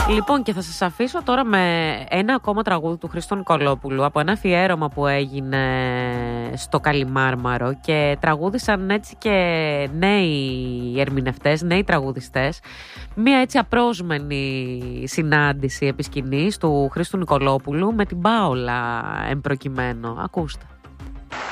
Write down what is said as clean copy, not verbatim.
Λοιπόν, και θα σας αφήσω τώρα με ένα ακόμα τραγούδι του Χρήστο Νικολόπουλου από ένα αφιέρωμα που έγινε στο Καλιμάρμαρο και τραγούδισαν έτσι και νέοι ερμηνευτές, νέοι τραγουδιστές. Μία έτσι απρόσμενη συνάντηση επί σκηνής του Χρήστου Νικολόπουλου με την Πάολα εμπροκειμένο. Ακούστε.